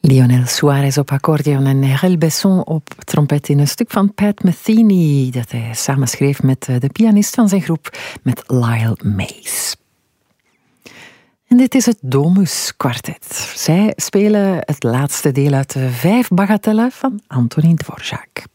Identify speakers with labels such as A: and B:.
A: Lionel Suarez op accordeon en Herel Besson op trompet in een stuk van Pat Metheny dat hij samenschreef met de pianist van zijn groep, met Lyle Mays. En dit is het Domus Quartet. Zij spelen het laatste deel uit de 5 bagatellen van Antonín Dvořák.